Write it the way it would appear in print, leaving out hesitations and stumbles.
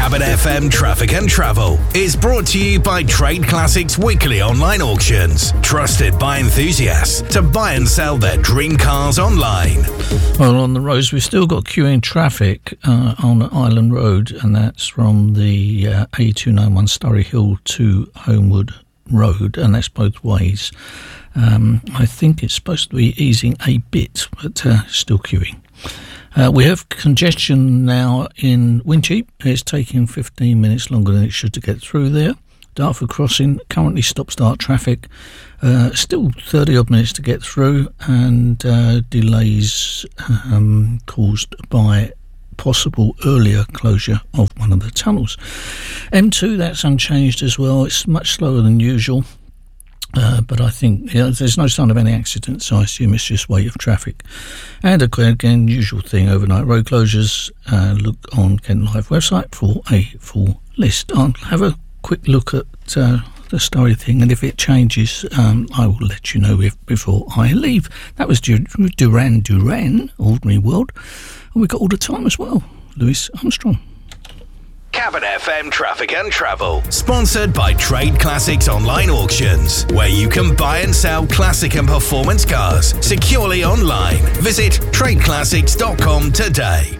Cabin FM Traffic and Travel is brought to you by Trade Classics Weekly Online Auctions, trusted by enthusiasts to buy and sell their dream cars online. Well, on the roads, we've still got queuing traffic on Island Road, and that's from the A291 Surrey Hill to Homewood Road, and that's both ways. I think it's supposed to be easing a bit, but still queuing. We have congestion now in Wincheap. It's taking 15 minutes longer than it should to get through there. Dartford Crossing, currently stop-start traffic. Still 30-odd minutes to get through, and delays caused by possible earlier closure of one of the tunnels. M2, that's unchanged as well. It's much slower than usual. But I think there's no sign of any accidents, so I assume it's just weight of traffic. And again, usual thing, overnight road closures. Look on Kent Live website for a full list. I'll have a quick look at the story thing, and if it changes, I will let you know before I leave. That was Duran Duran, Ordinary World. And we got all the time as well. Louis Armstrong. Cabin FM Traffic and Travel, sponsored by Trade Classics Online Auctions, where you can buy and sell classic and performance cars securely online. Visit tradeclassics.com today.